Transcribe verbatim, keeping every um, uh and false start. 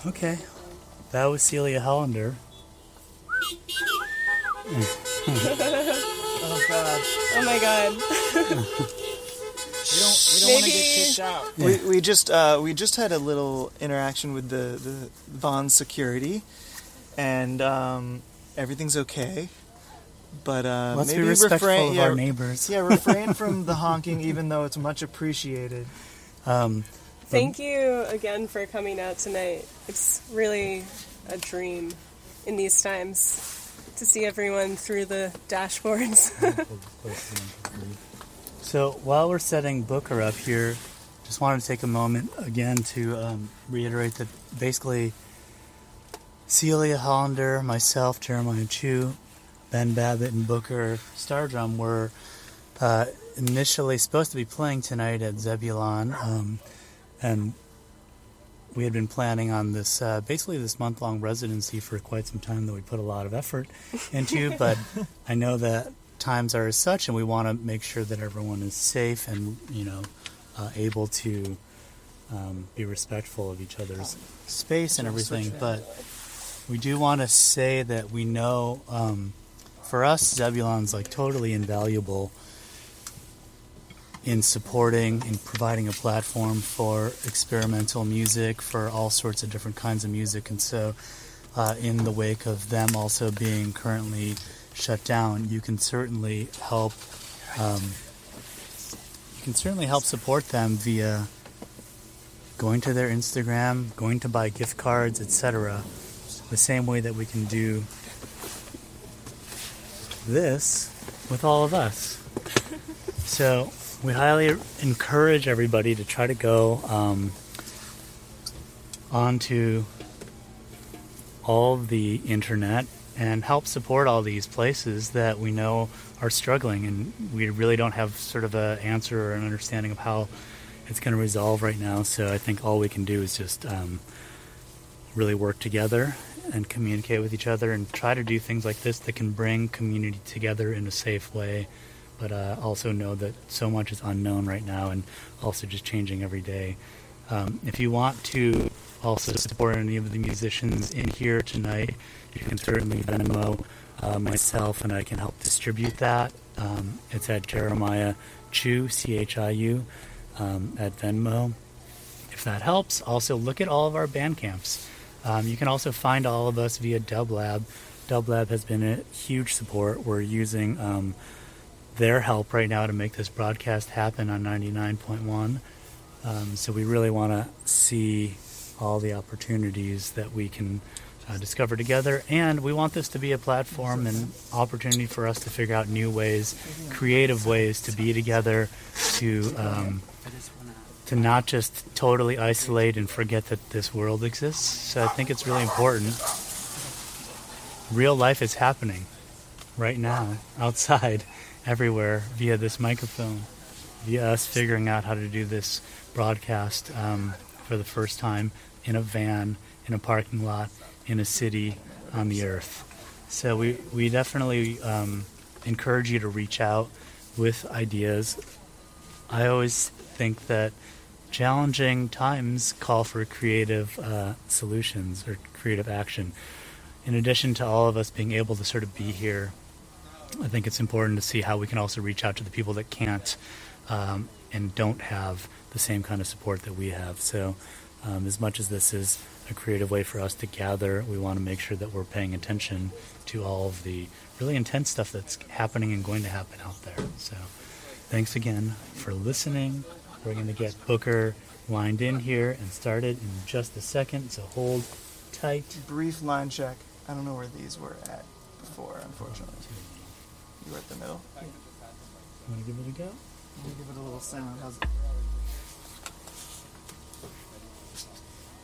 Okay. That was Celia Hollander. Oh, God. Oh, my God. We don't, we don't want to get kicked out. Yeah. We, we just uh, we just had a little interaction with the, the Vaughn security, and um, everything's okay. But uh, Let's maybe be respectful refrain, of yeah, our neighbors. Yeah, refrain from the honking, even though it's much appreciated. Um, Thank you again for coming out tonight. It's really a dream in these times to see everyone through the dashboards. So while we're setting Booker up here, just wanted to take a moment again to um, reiterate that basically Celia Hollander, myself, Jeremiah Chu, Ben Babbitt, and Booker Stardrum were uh, initially supposed to be playing tonight at Zebulon, um, and we had been planning on this, uh, basically this month-long residency for quite some time that we put a lot of effort into, but I know that times are as such, and we want to make sure that everyone is safe and, you know, uh, able to um, be respectful of each other's space and everything. But we do want to say that we know, um, for us, Zebulon's like totally invaluable in supporting and providing a platform for experimental music, for all sorts of different kinds of music. And so uh, in the wake of them also being currently shut down, you can certainly help um, you can certainly help support them via going to their Instagram, going to buy gift cards, et cetera. The same way that we can do this with all of us. So we highly encourage everybody to try to go um, onto all of the internet and help support all these places that we know are struggling, and we really don't have sort of an answer or an understanding of how it's going to resolve right now. So I think all we can do is just um, really work together and communicate with each other and try to do things like this that can bring community together in a safe way, but uh, also know that so much is unknown right now and also just changing every day. Um, if you want to also support any of the musicians in here tonight, you can certainly Venmo uh, myself, and I can help distribute that. Um, it's at Jeremiah Chu, C H I U, um, at Venmo. If that helps, also look at all of our band camps. Um, you can also find all of us via Dublab. Dublab has been a huge support. We're using um, their help right now to make this broadcast happen on ninety-nine point one. Um, so we really want to see all the opportunities that we can uh, discover together, and we want this to be a platform and opportunity for us to figure out new ways, creative ways to be together, to um, to not just totally isolate and forget that this world exists. So I think it's really important. Real life is happening right now, outside, everywhere, via this microphone, via us figuring out how to do this broadcast um, for the first time in a van, in a parking lot, in a city, on the earth. So we, we definitely um, encourage you to reach out with ideas. I always think that challenging times call for creative uh, solutions or creative action. In addition to all of us being able to sort of be here, I think it's important to see how we can also reach out to the people that can't um, and don't have the same kind of support that we have. So um, as much as this is a creative way for us to gather, we want to make sure that we're paying attention to all of the really intense stuff that's happening and going to happen out there. So thanks again for listening. We're going to get Booker lined in here and started in just a second, so hold tight. Brief line check. I don't know where these were at before, unfortunately. You were at the middle. You want to give it a go? Let me give it a little sound. How's it?